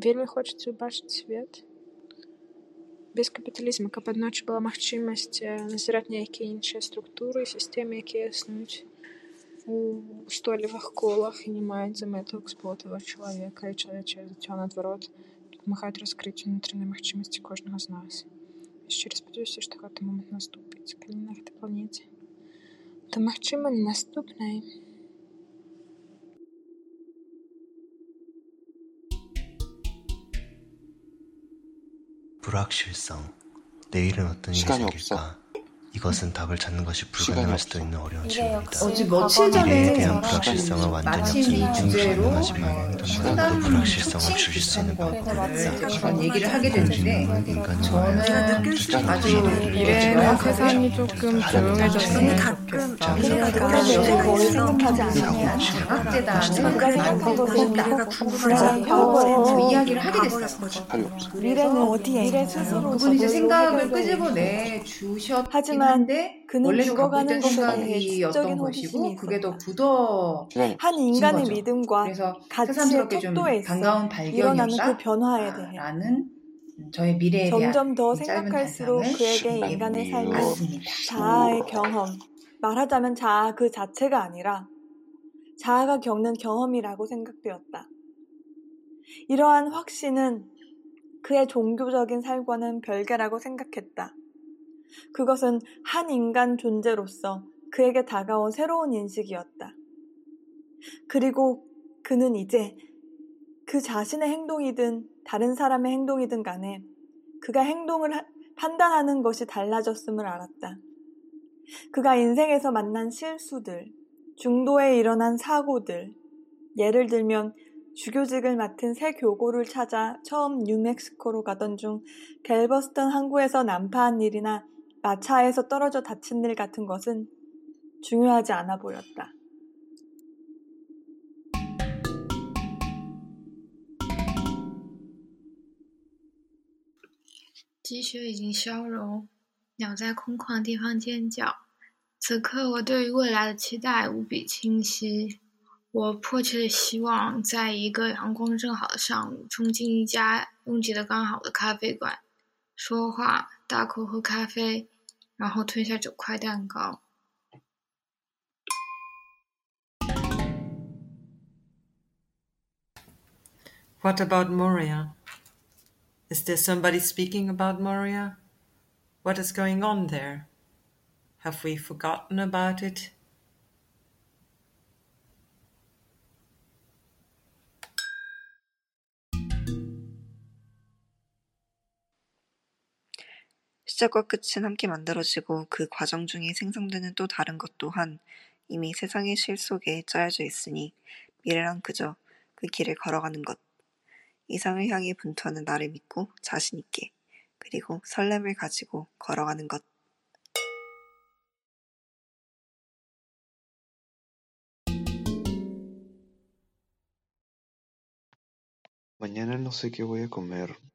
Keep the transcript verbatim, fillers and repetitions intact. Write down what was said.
Вельмі хочацца ўбачыць свет без капіталізму, каб аднойчы была магчымасць назіраць нейкія іншыя структуры, сістэмы, якія існуюць у устойлівых колах і не маюць за мэту эксплуатаваць чалавека і чалавечае жыццё, наадварот, дапамагаюць раскрыць унутраныя магчымасці кожнага з нас. Я шчыра спадзяюся, што гэты момант наступіць, калі не на гэтай планеце, то, магчыма, на наступнай. 불확실성. 내일은 어떤 일이 시간이 생길까? 없어. 이것은 답을 찾는 것이 불가능할 수도 있는 어려운 질문이다. 어제 며칠 전에 미래에 대한 불확실성을 완전히 마침 이 없애는 건 주제로 불가능하지만 누구라도 불확실성을 줄일 수 있는 방법을 그런 얘기를 하게 됐는데 인간은 저는 아주 미래에는 세상이 조금 조용해졌으면 가끔 미래가 거의 생각하지 않으면 과학재단은 미래가 그래서 이야기를 하게 됐어요. 답이 없어. 미래는 어디에 미래 스스로 그분이 이제 생각을 끄집어내 주셨긴 하지만 한데 그는 원래 갖고 죽어가는 있던 것에 대해 생각이었던 지적인 것이고 호기심이 그게 더 있었다. 굳어 시간이 한 인간의 거죠. 믿음과 그래서 가치의 새삼스럽게 좀 척도에 반가운 있어 일어나는 그 변화에 대해 발견이었다라는 저의 미래에 대한 점점 더 이 짧은 생각할수록 단상을 그에게 인간의 삶은 맞습니다. 자아의 경험, 말하자면 자아 그 자체가 아니라 자아가 겪는 경험이라고 생각되었다. 이러한 확신은 그의 종교적인 삶과는 별개라고 생각했다. 그것은 한 인간 존재로서 그에게 다가온 새로운 인식이었다. 그리고 그는 이제 그 자신의 행동이든 다른 사람의 행동이든 간에 그가 행동을 하, 판단하는 것이 달라졌음을 알았다. 그가 인생에서 만난 실수들, 중도에 일어난 사고들, 예를 들면 주교직을 맡은 새 교고를 찾아 처음 뉴멕시코로 가던 중 갤버스턴 항구에서 난파한 일이나 마차에서 떨어져 다친 일 같은 것은 중요하지 않아 보였다. 积雪已经消融，鸟在空旷地方尖叫。此刻我对于未来的期待无比清晰。我迫切的希望在一个阳光正好的上午冲进一家拥挤的刚好的咖啡馆，说话，大口喝咖啡，然后吞下整块蛋糕。 What about Moria? Is there somebody speaking about Moria? What is going on there? Have we forgotten about it? 시작과 끝은 함께 만들어지고 그 과정 중에 생성되는 또 다른 것 또한 이미 세상의 실 속에 짜여져 있으니 미래란 그저 그 길을 걸어가는 것. 이상을 향해 분투하는 나를 믿고 자신 있게 그리고 설렘을 가지고 걸어가는 것. Mañana no sé qué voy a comer.